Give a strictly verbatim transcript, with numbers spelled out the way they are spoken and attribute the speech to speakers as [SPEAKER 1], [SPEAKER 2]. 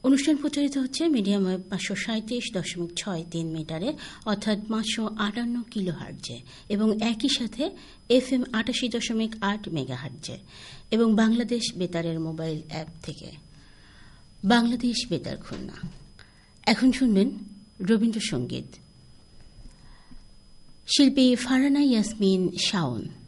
[SPEAKER 1] অনুষ্ঠান প্রচারিত হচ্ছে মিডিয়াম ওয়েভ পাঁচশো সাঁত্রিশ দশমিক ছয় তিন মিটারে অর্থাৎ পাঁচশো আটান্ন কিলো হার্টজে এবং একই সাথে এফ এম আটাশি দশমিক আট মেগা হার্টজে এবং বাংলাদেশ বেতারের মোবাইল অ্যাপ থেকে। বাংলাদেশ বেতার খুলনা। এখন শুনবেন রবীন্দ্রসঙ্গীত। শিল্পী ফারহানা ইয়াসমিন শাওন।